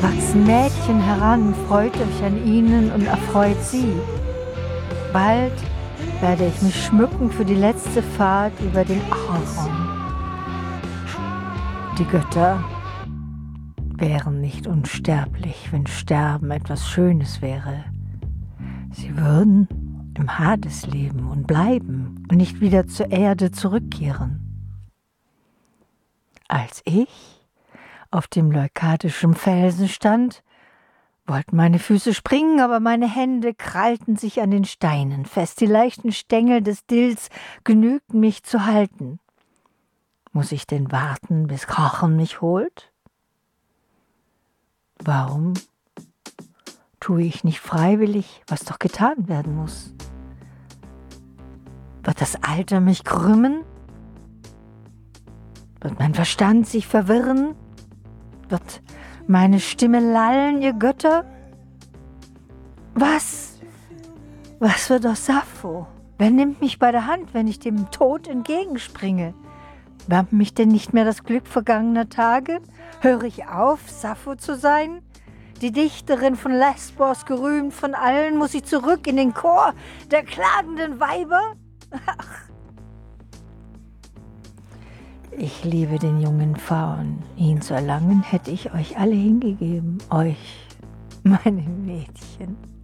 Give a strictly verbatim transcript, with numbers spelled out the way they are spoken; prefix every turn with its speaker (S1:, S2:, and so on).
S1: Wachsen Mädchen heran, freut euch an ihnen und erfreut sie. Bald werde ich mich schmücken für die letzte Fahrt über den Acheron. Die Götter wären nicht unsterblich, wenn Sterben etwas Schönes wäre. Sie würden im Hades leben und bleiben und nicht wieder zur Erde zurückkehren. Als ich auf dem leukadischen Felsen stand, wollten meine Füße springen, aber meine Hände krallten sich an den Steinen fest. Die leichten Stängel des Dills genügten mich zu halten. Muss ich denn warten, bis Krochen mich holt? Warum tue ich nicht freiwillig, was doch getan werden muss? Wird das Alter mich krümmen? Wird mein Verstand sich verwirren? Wird meine Stimme lallen, ihr Götter? Was? Was wird aus Sappho? Wer nimmt mich bei der Hand, wenn ich dem Tod entgegenspringe? Wärmt mich denn nicht mehr das Glück vergangener Tage? Höre ich auf, Sappho zu sein? Die Dichterin von Lesbos, gerühmt von allen, muss ich zurück in den Chor der klagenden Weiber? Ach. Ich liebe den jungen Phaon. Ihn zu erlangen, hätte ich euch alle hingegeben. Euch, meine Mädchen.